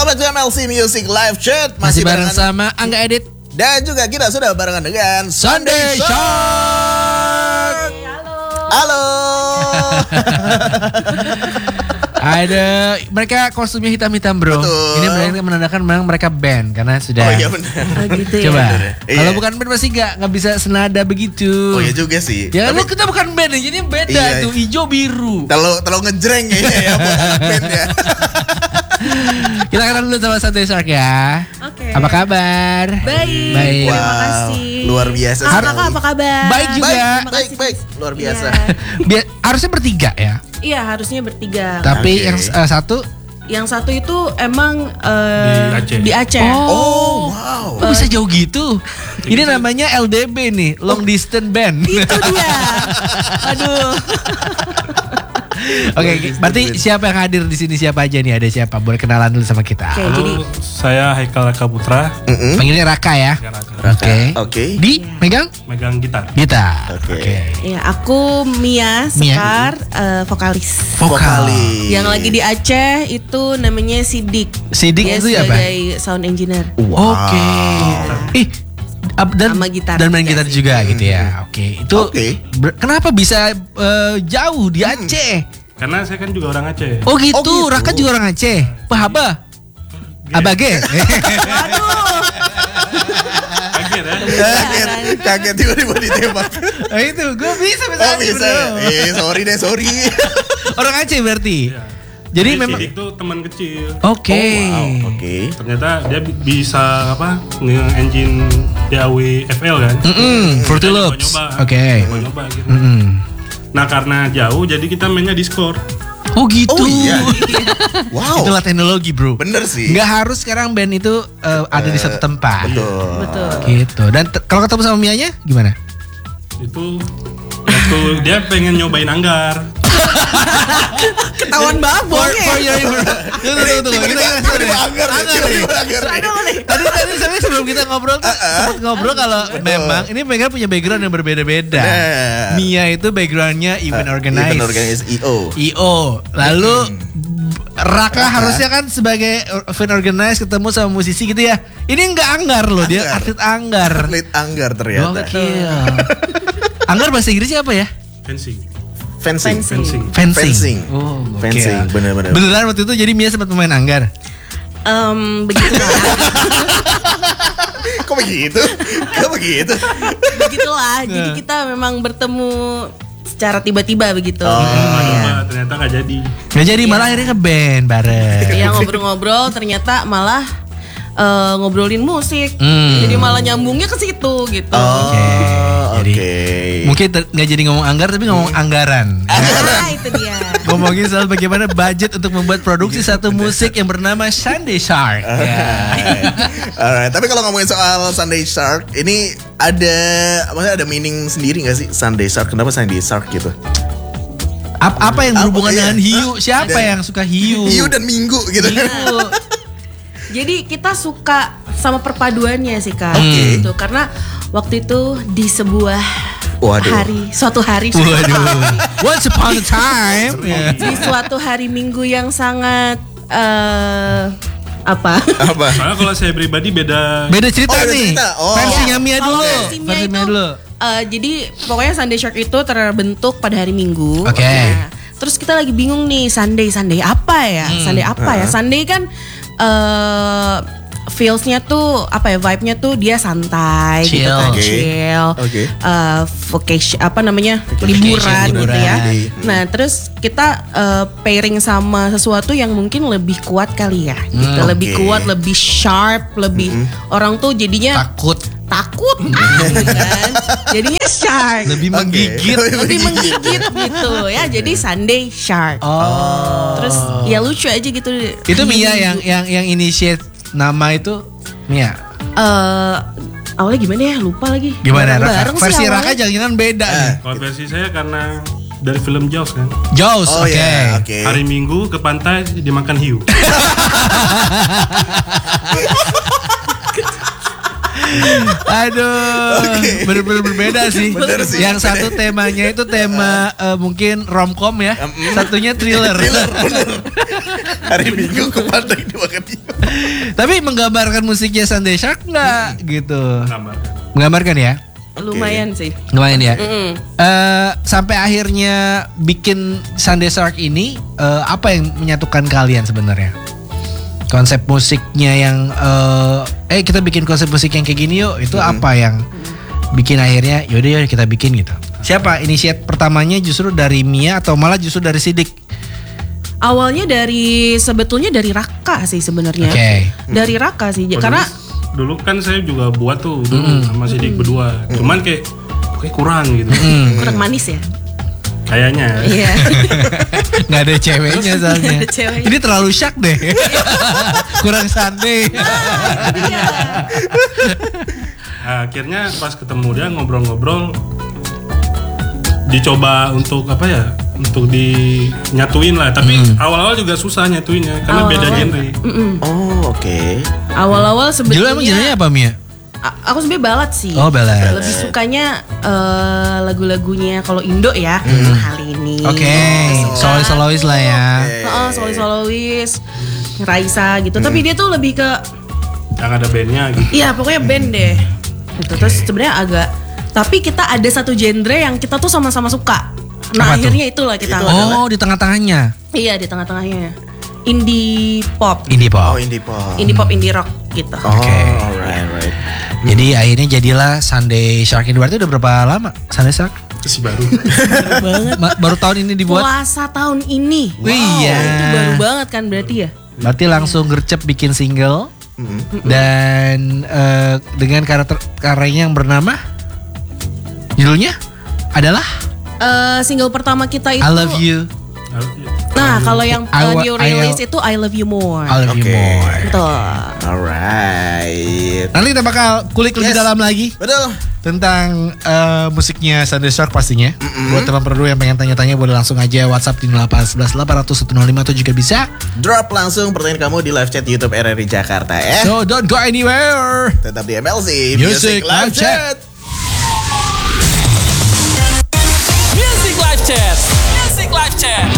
Welcome back to MLC Music Live Chat. Masih bareng sama Angga Edit. Dan juga kita sudah barengan dengan Sunday Shark. Halo. Ada mereka kostumnya hitam-hitam bro. Betul. Ini berarti menandakan memang mereka band karena sudah. Oh iya benar. Gitu Coba. ya. Kalau bukan band pasti nggak bisa senada begitu. Oh iya juga sih. Ya Tapi lu kita bukan band ya, jadi beda Iya. tuh hijau biru. terlalu ngejreng kayaknya ya buat anak band ya. Kita kenalan dulu sama Sunday Shark ya. Oke. Apa kabar? Baik. Baik. Terima kasih. Luar biasa Kakak sekali. apa kabar? Baik juga. Baik. Luar biasa. Iya. Harusnya bertiga ya. Iya, harusnya bertiga. Tapi Oke. yang satu Yang satu itu emang Di Aceh. Oh, wow. kok bisa jauh gitu? Ini namanya LDB nih, long distance band. Itu dia. Aduh. Oke, berarti siapa yang hadir di sini, siapa aja nih? Ada siapa? Boleh kenalan dulu sama kita. Oke, Halo, jadi saya Haikal Raka Putra, Panggilnya Raka ya. Oke. Di megang megang gitar. gitar. Oke. ya aku Mia Sekar, vokalis. Vokal. Yang lagi di Aceh itu namanya Sidik. Sidik Dia itu ya, Pak? sebagai sound engineer. Oke. Ih, dan Sama gitar dan main juga gitar sih. juga gitu ya. Oke. Itu Oke. kenapa bisa jauh di Aceh? Karena saya kan juga orang Aceh. Oh gitu, Oh, gitu. Raka juga orang Aceh. Bahaba. Abage. Kaget ya. Kaget tiba-tiba ditembak. Nah itu, gue bisa Oh bisa ya? Sorry. Orang Aceh berarti. Iya. Jadi memang. Sidik tuh teman kecil. Oke. Wow, oke. Ternyata dia bisa nge-engine DAW FL kan. Fruity Kita Loops. nyoba-nyoba. Oke. Nyoba gitu. Mm-mm. Nah karena jauh jadi kita mainnya Discord. Oh gitu. Oh iya. Wow. Itulah teknologi bro. Bener sih. Nggak harus sekarang band itu ada di satu tempat. Betul. Gitu. Dan kalau ketemu sama Mianya gimana? Itu waktu dia pengen nyobain Anggar. Ketahuan banget bohongnya. Tiba-tiba Anggar nih. Tadi sebenarnya sebelum kita ngobrol tuh sempat ngobrol kalau memang ini mereka punya background yang berbeda-beda. Nah. Mia itu backgroundnya event organizer. Event organizer IO. Lalu Raka harusnya kan sebagai event organizer ketemu sama musisi gitu ya. Ini enggak Anggar loh, dia Anggar. atlet Anggar. Atlet Anggar ternyata. Gokil. Anggar bahasa Inggrisnya apa ya? Fencing. Fencing. Oh, Fencing, gokil. bener-bener. Beneran waktu itu jadi Mia sempat pemain Anggar. Begitulah. Kok begitu? Begitulah. Jadi kita memang bertemu secara tiba-tiba begitu. Coba ternyata nggak jadi. Nggak jadi malah akhirnya nge-band bareng. Ya ngobrol-ngobrol ternyata malah ngobrolin musik. Jadi malah nyambungnya ke situ gitu. Jadi Oke. mungkin nggak jadi ngomong Anggar tapi ngomong anggaran. Ah, itu dia. Ngomongin soal bagaimana budget untuk membuat produksi satu musik yang bernama Sunday Shark. Alright, tapi kalau ngomongin soal Sunday Shark, ini maksudnya ada meaning sendiri nggak sih Sunday Shark? Kenapa Sunday Shark gitu? Apa yang berhubungan Iya. dengan hiu? Siapa Dan- yang suka hiu? Hiu dan Minggu gitu. Hiu. Jadi kita suka sama perpaduannya sih Kak. Oke. Gitu. Karena waktu itu di sebuah Waduh. suatu hari Waduh. Once upon a time. Ya. di suatu hari Minggu yang sangat apa? Apa? Soalnya kalau saya pribadi beda. Beda cerita Oh, beda nih. cerita. Oh. Versinya Mia Kalau dulu. versi Mia Versi itu, Mia dulu. Jadi pokoknya Sunday Shark itu terbentuk pada hari Minggu. Oke. Nah, terus kita lagi bingung nih Sunday apa ya? Sunday apa ya? Sunday kan feelsnya tuh apa ya, vibe-nya tuh dia santai gitu Chill. kan, Oke. chill, Oke. vacation apa namanya, liburan gitu ya. Nah terus kita pairing sama sesuatu yang mungkin lebih kuat kali ya, gitu. Lebih Oke. kuat, lebih sharp, lebih orang tuh jadinya Takut. gitu kan, jadinya shark, Lebih Oke. menggigit. lebih menggigit gitu ya. Jadi Sunday Shark. Oh. Terus ya lucu aja gitu. Itu Mia yang initiate nama itu Mia. Awalnya gimana ya, lupa lagi. Gimana Raka? Bareng-bareng sih Versi awalnya. Raka jangan beda nih. Kalau versi saya karena dari film Jaws kan. Jaws, Oh oke. ya, oke. Hari Minggu ke pantai dimakan hiu. Aduh, Oke. bener-bener berbeda sih. Bener sih. Yang satu temanya itu tema mungkin romcom ya, satunya thriller. Hari Minggu ke pantai dimakan dia. Tapi menggambarkan musiknya Sunday Shark nggak gitu? Menambahkan. Menggambarkan ya? Lumayan sih. Lumayan ya. Sampai akhirnya bikin Sunday Shark ini apa yang menyatukan kalian sebenarnya? Konsep musiknya yang kita bikin konsep musik yang kayak gini yuk. Itu apa yang bikin akhirnya yaudah kita bikin gitu. Siapa inisiat pertamanya, justru dari Mia atau malah justru dari Sidik? Awalnya sebetulnya dari Raka sih sebenarnya. Oke. Dari Raka sih, Oh, karena dulu kan saya juga buat tuh dulu sama Sidik berdua. Cuman kayak kurang gitu. kurang manis ya. Kayaknya. Iya. Nggak ada ceweknya soalnya. Nggak ada ceweknya. Ini terlalu syak deh. Kurang Sunday. Nah, akhirnya pas ketemu dia ngobrol-ngobrol, dicoba untuk apa ya? Untuk dinyatuin lah. Tapi awal-awal juga susah nyatuinnya karena beda genre. Oh, oke. Awal-awal Dulu emang sebetulnya genrenya apa Mia? aku sebenarnya ballad sih. Oh, ballad. Lebih sukanya lagu-lagunya kalau Indo ya. Hal ini. Oke, solois lah ya. Solois, Raisa gitu. Tapi dia tuh lebih ke Yang ada bandnya gitu. iya pokoknya band deh. Gitu. Terus sebenarnya agak tapi kita ada satu genre yang kita tuh sama-sama suka. Nah, Apa tuh? akhirnya itulah kita. Oh, di tengah-tengahnya. Iya, di tengah-tengahnya. Indie pop. Indie pop. Oh, indie pop. Indie pop, indie rock gitu. Oh, Oke. alright. Jadi akhirnya jadilah Sunday Shark ini. Berarti udah berapa lama Sunday Shark? Itu sih baru. Baru tahun ini dibuat. Puasa tahun ini. Wih, iya. Itu baru banget kan berarti ya? Berarti langsung gercep bikin single. Dan dengan karyanya yang bernama judulnya adalah Single pertama kita itu I Love You. Nah, kalau yang new release I- itu I Love You More. I Love You Oke. More. Betul. Alright. Nanti kita bakal kulik lebih Yes. dalam lagi Betul. tentang musiknya Sunday Shark pastinya. Buat teman perlu yang pengen tanya-tanya boleh langsung aja WhatsApp di 0811 800 105 atau juga bisa. Drop langsung pertanyaan kamu di live chat YouTube RRI Jakarta ya. So don't go anywhere. Tetap di MLC Music Live Chat. Music Live Chat. Music Live Chat.